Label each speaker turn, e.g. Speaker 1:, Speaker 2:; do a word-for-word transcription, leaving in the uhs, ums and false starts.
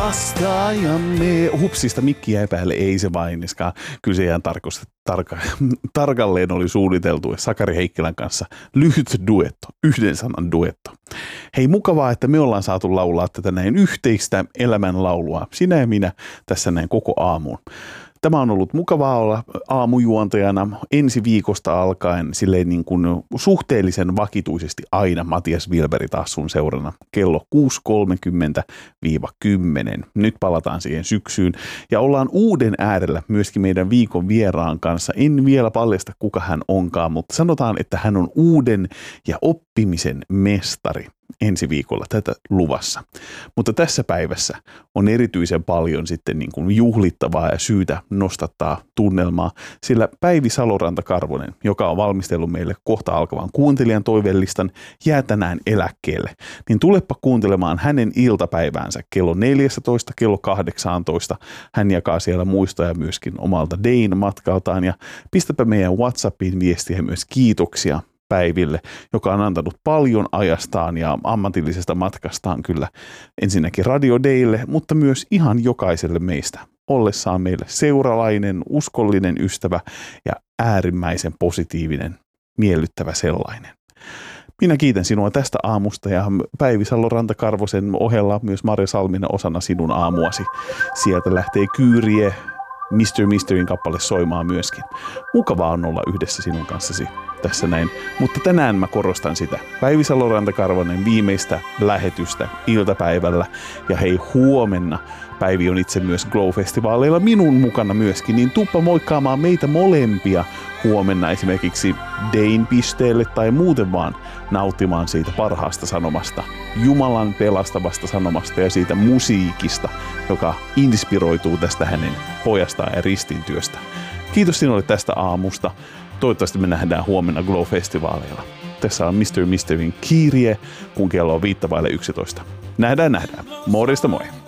Speaker 1: vastaajamme. Hupsista mikki jäi päälle, ei se mainiskaan. Kyllä se ihan tarkoista, tarka, tarkalleen oli suunniteltu Sakari Heikkilän kanssa lyhyt duetto, yhden sanan duetto. Hei, mukavaa, että me ollaan saatu laulaa tätä näin yhteistä elämänlaulua. Sinä ja minä tässä näin koko aamuun. Tämä on ollut mukavaa olla aamujuontajana ensi viikosta alkaen silleen niin kuin suhteellisen vakituisesti aina Matias Wilberi taas sun seurana kello kuusi kolmekymmentä kymmenen. Nyt palataan siihen syksyyn ja ollaan uuden äärellä myöskin meidän viikon vieraan kanssa. En vielä paljasta kuka hän onkaan, mutta sanotaan, että hän on uuden ja oppimisen mestari. Ensi viikolla tätä luvassa. Mutta tässä päivässä on erityisen paljon sitten niin kuin juhlittavaa ja syytä nostattaa tunnelmaa, sillä Päivi Saloranta-Karvonen, joka on valmistellut meille kohta alkavan kuuntelijan toivelistan, jää tänään eläkkeelle. Niin tulepa kuuntelemaan hänen iltapäiväänsä kello neljätoista, kello kahdeksantoista. Hän jakaa siellä muistoja myöskin omalta Dayn matkaltaan ja pistäpä meidän WhatsAppiin viestiä myös kiitoksia Päiville, joka on antanut paljon ajastaan ja ammatillisesta matkastaan kyllä ensinnäkin Radio Daylle, mutta myös ihan jokaiselle meistä ollessaan meille seuralainen, uskollinen ystävä ja äärimmäisen positiivinen, miellyttävä sellainen. Minä kiitän sinua tästä aamusta ja Päivi Saloranta-Karvosen ohella myös Marja Salminen osana sinun aamuasi. Sieltä lähtee Kyyrie, mister Misterin kappale soimaan myöskin. Mukavaa on olla yhdessä sinun kanssasi tässä näin, mutta tänään mä korostan sitä. Päivi Saloranta-Karvonen viimeistä lähetystä iltapäivällä ja hei, huomenna Päivi on itse myös Glow-festivaaleilla minun mukana myöskin, niin tuppa moikkaamaan meitä molempia huomenna esimerkiksi Dayn pisteelle tai muuten vaan nauttimaan siitä parhaasta sanomasta, Jumalan pelastavasta sanomasta ja siitä musiikista, joka inspiroituu tästä hänen pojastaan ja ristintyöstä. Kiitos sinulle tästä aamusta. Toivottavasti me nähdään huomenna Glow-festivaaleilla. Tässä on mister Misterin Kiirie, kun kello on viittavaille yksitoista. Nähdään, nähdään. Morjesta moi!